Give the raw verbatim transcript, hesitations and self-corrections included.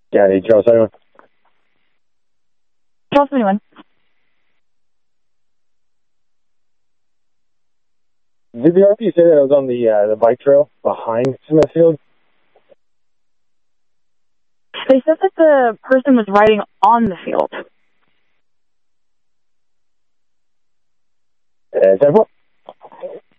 Yeah, hey, Charles, how you doing? Charles, anyone? Did the R P say that it was on the uh, the bike trail behind Smithfield? They said that the person was riding on the field. Uh, is that what?